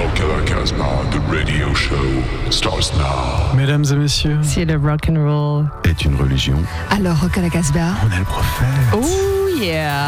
Rock à la Casbah, the radio show starts now. Mesdames et messieurs, si le rock and roll est une religion, alors Rock à la Casbah, on est le prophète. oh yeah.